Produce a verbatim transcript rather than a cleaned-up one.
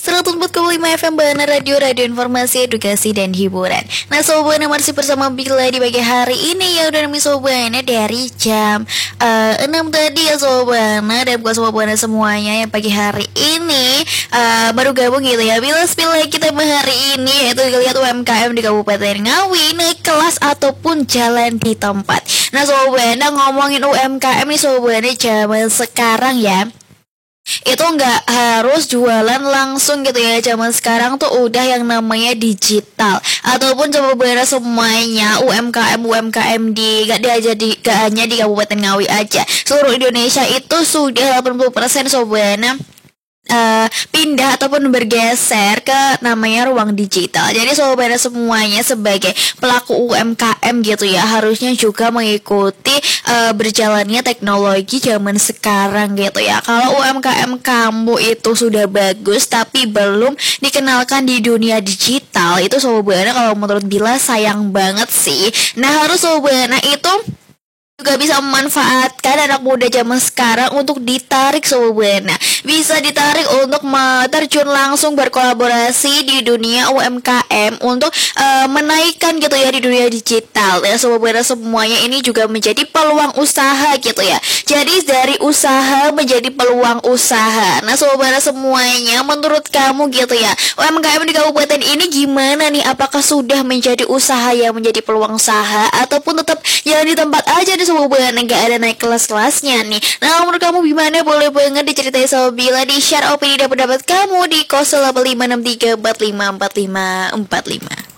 seratus empat koma lima F M Bana Radio, radio informasi, edukasi, dan hiburan. Nah Sobana masih bersama Bila di pagi hari ini ya. Udah nemi Sobana dari jam uh, enam tadi ya Sobana. Dan buat Sobana semuanya yang pagi hari ini uh, baru gabung gitu ya. Bila spill kita hari ini yaitu lihat U M K M di Kabupaten Ngawi naik kelas ataupun jalan di tempat. Nah Sobana ngomongin U M K M nih Sobana zaman sekarang ya, itu nggak harus jualan langsung gitu ya. Zaman sekarang tuh udah yang namanya digital ataupun coba beres semuanya U M K M U M K M di gak dia jadi gak hanya di Kabupaten Ngawi aja, seluruh Indonesia itu sudah delapan puluh persen Sobana Uh, pindah ataupun bergeser ke namanya ruang digital. Jadi Sobana semuanya sebagai pelaku U M K M gitu ya harusnya juga mengikuti uh, berjalannya teknologi zaman sekarang gitu ya. Kalau U M K M kamu itu sudah bagus tapi belum dikenalkan di dunia digital, itu Sobana kalau menurut Bila sayang banget sih. Nah harus Sobana itu juga bisa memanfaatkan anak muda zaman sekarang untuk ditarik Sobana. Bisa ditarik untuk terjun langsung berkolaborasi di dunia U M K M untuk uh, menaikkan gitu ya di dunia digital ya Sobana. Semuanya ini juga menjadi peluang usaha gitu ya. Jadi dari usaha menjadi peluang usaha. Nah Sobana semuanya menurut kamu gitu ya, U M K M di kabupaten ini gimana nih? Apakah sudah menjadi usaha yang menjadi peluang usaha ataupun tetap ya di tempat aja nih Sobana, nggak ada naik kelas-kelasnya nih? Nah menurut kamu gimana? Boleh banget diceritain sama Bila, di share opini dan pendapat kamu di nol delapan lima enam tiga empat lima empat lima empat lima.